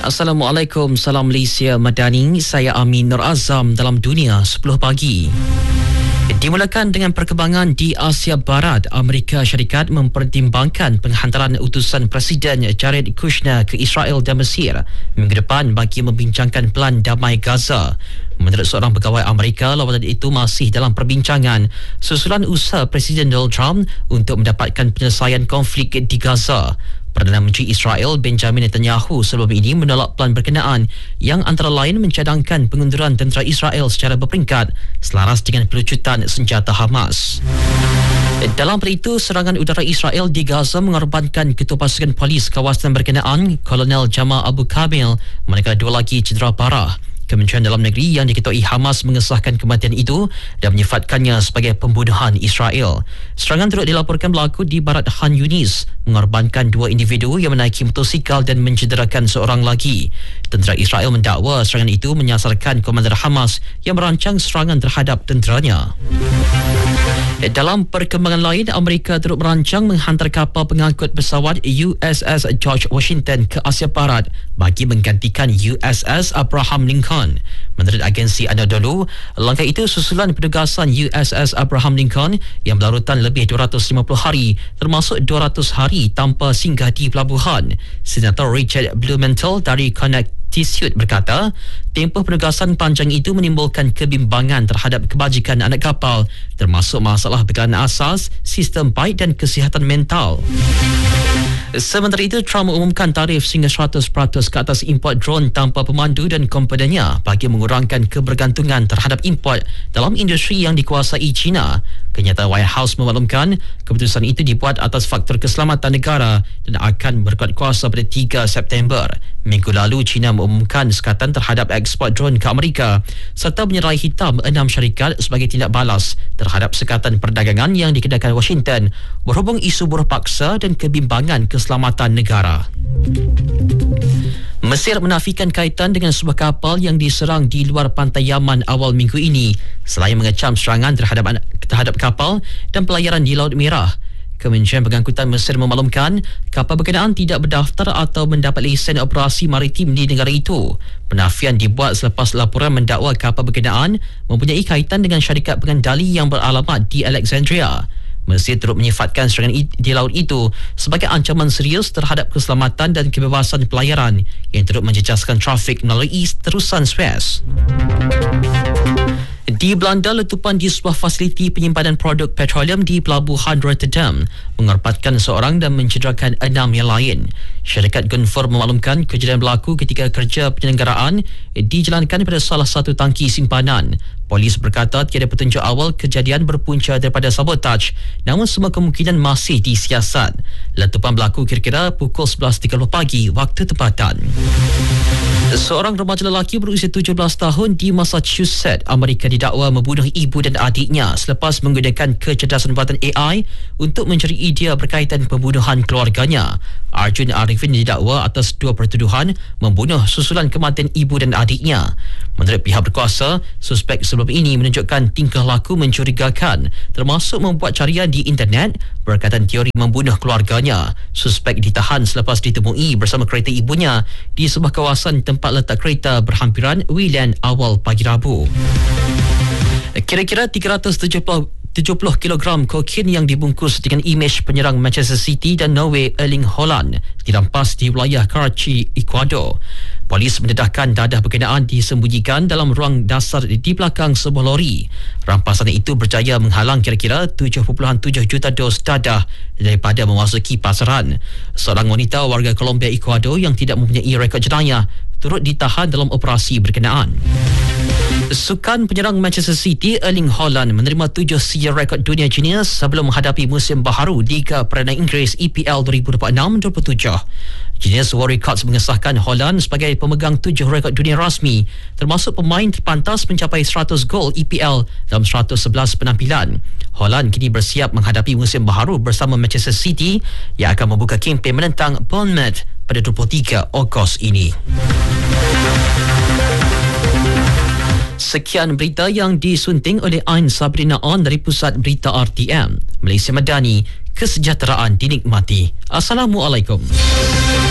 Assalamualaikum, salam Malaysia Madani. Saya Amin Nur Azam dalam Dunia 10 pagi. Dimulakan dengan perkembangan di Asia Barat. Amerika Syarikat mempertimbangkan penghantaran utusan Presiden Jared Kushner ke Israel dan Mesir minggu depan bagi membincangkan pelan damai Gaza. Menurut seorang pegawai Amerika, lawatan itu masih dalam perbincangan susulan usaha Presiden Donald Trump untuk mendapatkan penyelesaian konflik di Gaza. Perdana Menteri Israel Benjamin Netanyahu sebelum ini menolak pelan berkenaan yang antara lain mencadangkan pengunduran tentera Israel secara berperingkat selaras dengan pelucutan senjata Hamas. Dalam pada itu, serangan udara Israel di Gaza mengorbankan Ketua Pasukan Polis kawasan berkenaan, Kolonel Jamal Abu Kamil, manakala dua lagi cedera parah. Kementerian Dalam Negeri yang diketuai Hamas mengesahkan kematian itu dan menyifatkannya sebagai pembunuhan Israel. Serangan turut dilaporkan berlaku di barat Khan Yunis, mengorbankan dua individu yang menaiki motosikal dan mencederakan seorang lagi. Tentera Israel mendakwa serangan itu menyasarkan komander Hamas yang merancang serangan terhadap tenteranya. Dalam perkembangan lain, Amerika turut merancang menghantar kapal pengangkut pesawat USS George Washington ke Asia Barat bagi menggantikan USS Abraham Lincoln. Menurut agensi Anadolu, langkah itu susulan penugasan USS Abraham Lincoln yang berlarutan lebih 250 hari termasuk 200 hari tanpa singgah di pelabuhan. Senator Richard Blumenthal dari Connecticut berkata, tempoh penugasan panjang itu menimbulkan kebimbangan terhadap kebajikan anak kapal termasuk masalah bekalan asas, sistem baik dan kesihatan mental. Sementara itu, Trump mengumumkan tarif sehingga 100% ke atas import drone tanpa pemandu dan komponennya bagi mengurangkan kebergantungan terhadap import dalam industri yang dikuasai China. Kenyataan White House memaklumkan keputusan itu dibuat atas faktor keselamatan negara dan akan berkuat kuasa pada 3 September. Minggu lalu, China mengumumkan sekatan terhadap ekspor drone ke Amerika serta menyerai hitam 6 syarikat sebagai tindak balas terhadap sekatan perdagangan yang dikenakan Washington berhubung isu buruh paksa dan kebimbangan keselamatan negara. Mesir menafikan kaitan dengan sebuah kapal yang diserang di luar pantai Yaman awal minggu ini selain mengecam serangan terhadap kapal dan pelayaran di Laut Merah. Kementerian Pengangkutan Mesir memaklumkan kapal berkenaan tidak berdaftar atau mendapat lesen operasi maritim di negara itu. Penafian dibuat selepas laporan mendakwa kapal berkenaan mempunyai kaitan dengan syarikat pengendali yang beralamat di Alexandria. Mesir turut menyifatkan serangan di laut itu sebagai ancaman serius terhadap keselamatan dan kebebasan pelayaran yang turut menjejaskan trafik melalui terusan Suez. Di Belanda, letupan di sebuah fasiliti penyimpanan produk petroleum di Pelabuhan Rotterdam mengorbankan seorang dan mencederakan 6 yang lain. Syarikat Gunvor memaklumkan kejadian berlaku ketika kerja penyelenggaraan dijalankan pada salah satu tangki simpanan. Polis berkata tiada petunjuk awal kejadian berpunca daripada sabotaj, namun semua kemungkinan masih disiasat. Letupan berlaku kira-kira pukul 11.30 pagi waktu tempatan. Seorang remaja lelaki berusia 17 tahun di Massachusetts, Amerika didakwa membunuh ibu dan adiknya selepas menggunakan kecerdasan buatan AI untuk mencari idea berkaitan pembunuhan keluarganya. Arjun Arifin didakwa atas 2 pertuduhan membunuh susulan kematian ibu dan adiknya. Menurut pihak berkuasa, suspek sebelum ini menunjukkan tingkah laku mencurigakan termasuk membuat carian di internet berkaitan teori membunuh keluarganya. Suspek ditahan selepas ditemui bersama kereta ibunya di sebuah kawasan tempat letak kereta berhampiran Wheeland awal pagi Rabu. Kira-kira 370 kg kokain yang dibungkus dengan imej penyerang Manchester City dan Norway Erling Haaland dirampas di wilayah Karachi, Ecuador. Polis mendedahkan dadah berkenaan disembunyikan dalam ruang dasar di belakang sebuah lori. Rampasan itu berjaya menghalang kira-kira 7.7 juta dos dadah daripada memasuki pasaran. Seorang wanita warga Colombia, Ecuador yang tidak mempunyai rekod jenayah turut ditahan dalam operasi berkenaan. Sukan penyerang Manchester City Erling Haaland menerima 7 sial rekod dunia juniors sebelum menghadapi musim baharu Liga Perdana Inggeris EPL 2026-27. Genius War Records mengesahkan Haaland sebagai pemegang 7 rekod dunia rasmi termasuk pemain terpantas mencapai 100 gol EPL dalam 111 penampilan. Haaland kini bersiap menghadapi musim baharu bersama Manchester City yang akan membuka kempen menentang Bournemouth pada 23 Ogos ini. Sekian berita yang disunting oleh Ain Sabrina On dari Pusat Berita RTM. Malaysia Madani, kesejahteraan dinikmati. Assalamualaikum.